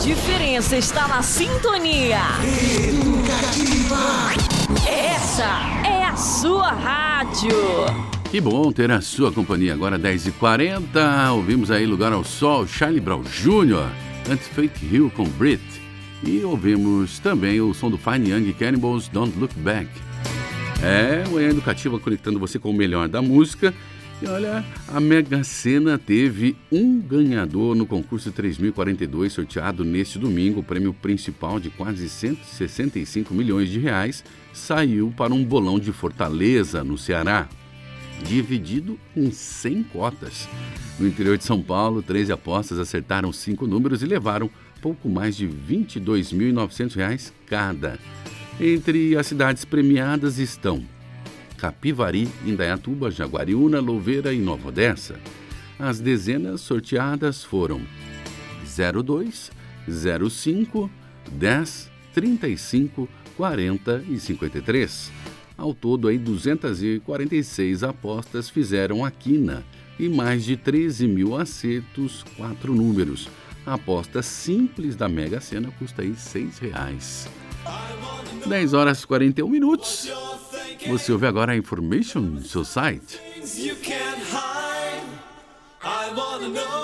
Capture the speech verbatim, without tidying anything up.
diferença está na sintonia. Essa é a sua rádio. Que bom ter a sua companhia. Agora dez e quarenta, ouvimos aí Lugar ao Sol, Charlie Brown Júnior, antes Faith Hill com Brit. E ouvimos também o som do Fine Young Cannibals, Don't Look Back. É, Manhã Educativa conectando você com o melhor da música. E olha, a Mega Sena teve um ganhador no concurso três mil e quarenta e dois, sorteado neste domingo. O prêmio principal de quase cento e sessenta e cinco milhões de reais saiu para um bolão de Fortaleza, no Ceará, dividido em cem cotas. No interior de São Paulo, treze apostas acertaram cinco números e levaram pouco mais de vinte e dois mil e novecentos reais cada. Entre as cidades premiadas estão Capivari, Indaiatuba, Jaguariúna, Louveira e Nova Odessa. As dezenas sorteadas foram zero dois, zero cinco, dez, trinta e cinco, quarenta e cinquenta e três. Ao todo, aí, duzentas e quarenta e seis apostas fizeram a quina e mais de treze mil acertos, quatro números. A aposta simples da Mega Sena custa aí seis reais. dez horas e quarenta e um minutos. Você ouve agora a Information Society.